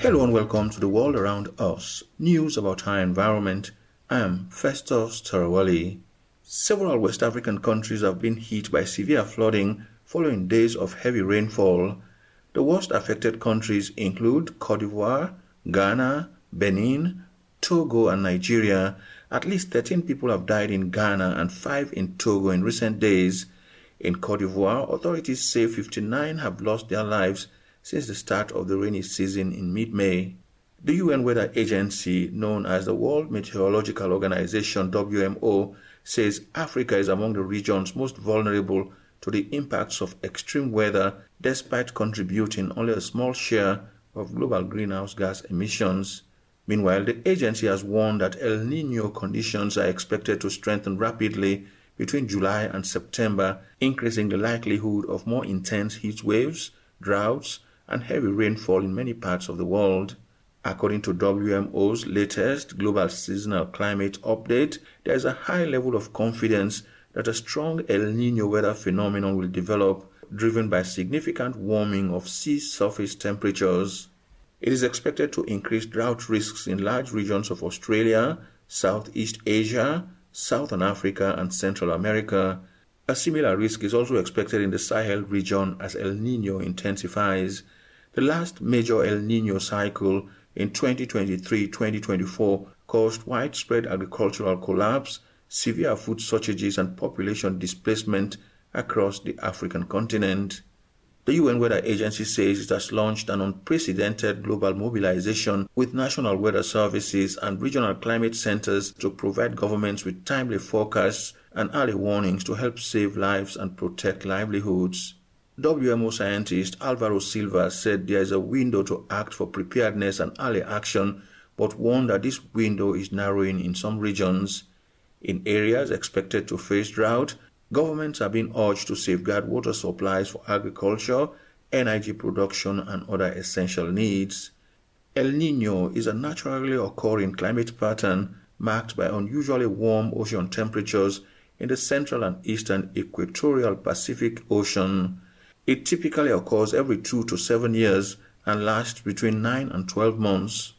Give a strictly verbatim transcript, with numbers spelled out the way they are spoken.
Hello and welcome to the world around us. News about our environment. I am Festus Tarawali. Several West African countries have been hit by severe flooding following days of heavy rainfall. The worst affected countries include Cote d'Ivoire, Ghana, Benin, Togo and Nigeria. At least thirteen people have died in Ghana and five in Togo in recent days. In Cote d'Ivoire, authorities say fifty-nine have lost their lives since the start of the rainy season in mid-May. The U N Weather Agency, known as the World Meteorological Organization W M O, says Africa is among the regions most vulnerable to the impacts of extreme weather, despite contributing only a small share of global greenhouse gas emissions. Meanwhile, the agency has warned that El Niño conditions are expected to strengthen rapidly between July and September, increasing the likelihood of more intense heat waves, droughts, and heavy rainfall in many parts of the world. According to W M O's latest Global Seasonal Climate Update, there is a high level of confidence that a strong El Niño weather phenomenon will develop, driven by significant warming of sea surface temperatures. It is expected to increase drought risks in large regions of Australia, Southeast Asia, Southern Africa, and Central America. A similar risk is also expected in the Sahel region as El Niño intensifies. The last major El Niño cycle in twenty twenty-three twenty twenty-four caused widespread agricultural collapse, severe food shortages, and population displacement across the African continent. The U N Weather Agency says it has launched an unprecedented global mobilization with national weather services and regional climate centers to provide governments with timely forecasts and early warnings to help save lives and protect livelihoods. W M O scientist Alvaro Silva said there is a window to act for preparedness and early action, but warned that this window is narrowing in some regions. In areas expected to face drought, governments are being urged to safeguard water supplies for agriculture, energy production, and other essential needs. El Niño is a naturally occurring climate pattern marked by unusually warm ocean temperatures in the central and eastern equatorial Pacific Ocean. It typically occurs every two to seven years and lasts between nine and twelve months.